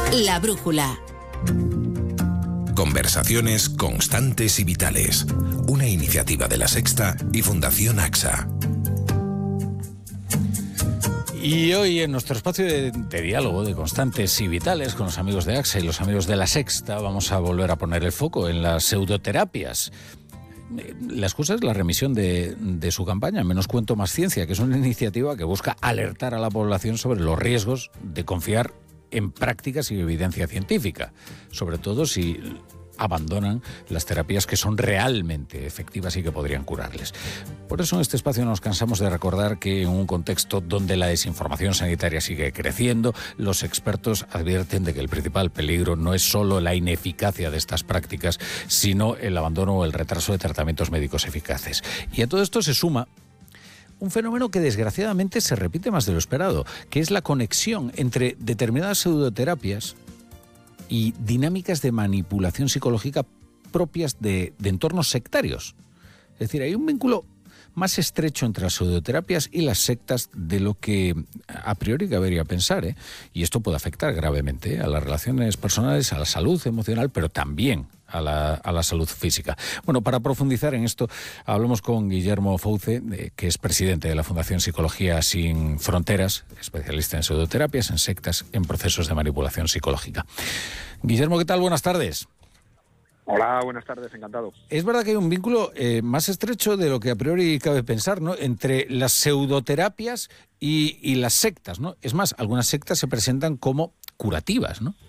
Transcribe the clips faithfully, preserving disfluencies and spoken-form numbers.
La Brújula. Conversaciones constantes y vitales. Una iniciativa de La Sexta y Fundación AXA. Y hoy en nuestro espacio de, de diálogo de constantes y vitales con los amigos de AXA y los amigos de La Sexta vamos a volver a poner el foco en las pseudoterapias. La excusa es la remisión de, de su campaña Menos cuento, más ciencia, que es una iniciativa que busca alertar a la población sobre los riesgos de confiar en prácticas y evidencia científica, sobre todo si abandonan las terapias que son realmente efectivas y que podrían curarles. Por eso en este espacio nos cansamos de recordar que en un contexto donde la desinformación sanitaria sigue creciendo, los expertos advierten de que el principal peligro no es solo la ineficacia de estas prácticas, sino el abandono o el retraso de tratamientos médicos eficaces. Y a todo esto se suma un fenómeno que desgraciadamente se repite más de lo esperado, que es la conexión entre determinadas pseudoterapias y dinámicas de manipulación psicológica propias de, de entornos sectarios. Es decir, hay un vínculo más estrecho entre las pseudoterapias y las sectas de lo que a priori cabería pensar, ¿eh? Y esto puede afectar gravemente ¿eh? a las relaciones personales, a la salud emocional, pero también a la, a la salud física. Bueno, para profundizar en esto, hablamos con Guillermo Fouce, eh, que es presidente de la Fundación Psicología Sin Fronteras, especialista en pseudoterapias, en sectas, en procesos de manipulación psicológica. Guillermo, ¿qué tal? Buenas tardes. Hola, buenas tardes, encantado. Es verdad que hay un vínculo eh, más estrecho de lo que a priori cabe pensar, ¿no?, entre las pseudoterapias y, y las sectas, ¿no? Es más, algunas sectas se presentan como curativas, ¿no?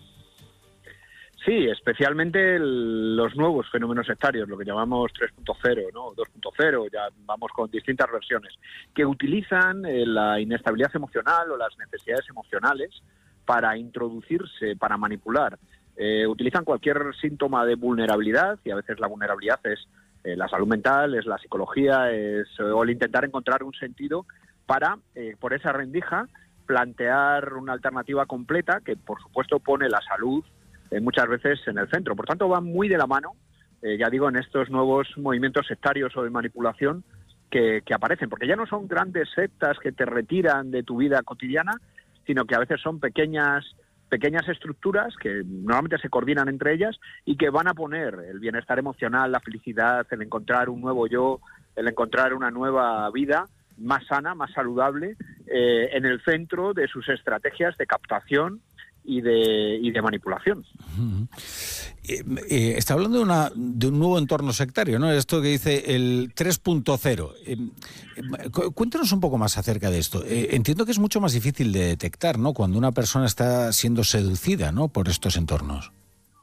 Sí, especialmente el, los nuevos fenómenos sectarios, lo que llamamos tres punto cero, ¿no? dos punto cero, ya vamos con distintas versiones, que utilizan eh, la inestabilidad emocional o las necesidades emocionales para introducirse, para manipular. Eh, utilizan cualquier síntoma de vulnerabilidad, y a veces la vulnerabilidad es eh, la salud mental, es la psicología, es o el intentar encontrar un sentido para, eh, por esa rendija, plantear una alternativa completa que, por supuesto, pone la salud eh, muchas veces en el centro. Por tanto, van muy de la mano, eh, ya digo, en estos nuevos movimientos sectarios o de manipulación que, que aparecen, porque ya no son grandes sectas que te retiran de tu vida cotidiana, sino que a veces son pequeñas pequeñas estructuras que normalmente se coordinan entre ellas y que van a poner el bienestar emocional, la felicidad, el encontrar un nuevo yo, el encontrar una nueva vida más sana, más saludable, eh, en el centro de sus estrategias de captación y de, y de manipulación. Uh-huh. Eh, eh, está hablando de, una, de un nuevo entorno sectario, ¿no? Esto que dice el tres punto cero. Eh, eh, cuéntanos un poco más acerca de esto. Eh, entiendo que es mucho más difícil de detectar, ¿no?, cuando una persona está siendo seducida, ¿no?, por estos entornos.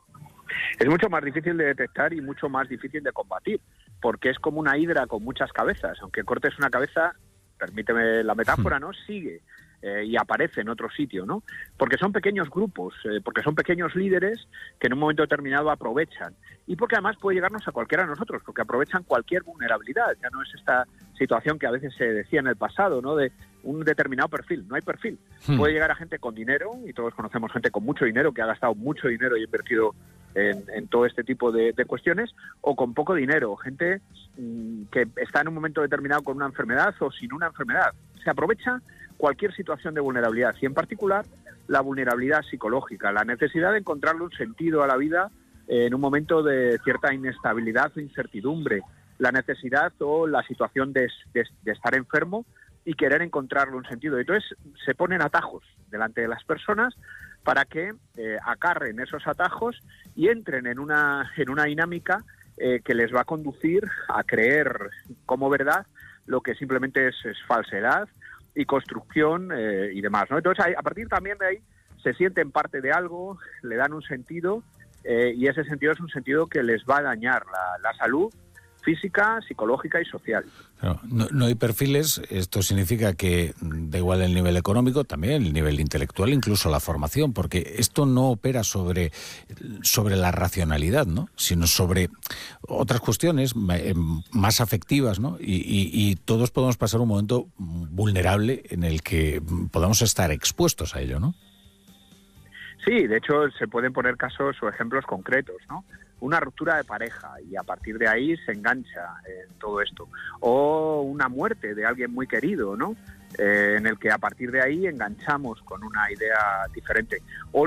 Es mucho más difícil de detectar y mucho más difícil de combatir, porque es como una hidra con muchas cabezas. Aunque cortes una cabeza, permíteme la metáfora, ¿no?, sigue. Eh, y aparece en otro sitio, ¿no? Porque son pequeños grupos, eh, porque son pequeños líderes que en un momento determinado aprovechan. Y porque además puede llegarnos a cualquiera de nosotros, porque aprovechan cualquier vulnerabilidad. Ya no es esta situación que a veces se decía en el pasado, ¿no?, de un determinado perfil. No hay perfil. Hmm. Puede llegar a gente con dinero, y todos conocemos gente con mucho dinero que ha gastado mucho dinero y invertido en, en todo este tipo de, de cuestiones, o con poco dinero. Gente mmm, que está en un momento determinado con una enfermedad o sin una enfermedad. Se aprovecha cualquier situación de vulnerabilidad, y en particular la vulnerabilidad psicológica, la necesidad de encontrarle un sentido a la vida en un momento de cierta inestabilidad o incertidumbre, la necesidad o la situación de, de, de estar enfermo y querer encontrarle un sentido. Entonces se ponen atajos delante de las personas para que eh, acarren esos atajos y entren en una, en una dinámica eh, que les va a conducir a creer como verdad lo que simplemente es, es falsedad y construcción eh, y demás, ¿no? Entonces, a partir también de ahí se sienten parte de algo, le dan un sentido eh, y ese sentido es un sentido que les va a dañar la, la salud física, psicológica y social. Claro, no, no hay perfiles, esto significa que da igual el nivel económico, también el nivel intelectual, incluso la formación, porque esto no opera sobre, sobre la racionalidad, ¿no?, sino sobre otras cuestiones más afectivas, ¿no? Y, y, y todos podemos pasar un momento vulnerable en el que podamos estar expuestos a ello, ¿no? Sí, de hecho se pueden poner casos o ejemplos concretos, ¿no? Una ruptura de pareja y a partir de ahí se engancha en todo esto. O una muerte de alguien muy querido, ¿no? Eh, en el que a partir de ahí enganchamos con una idea diferente. O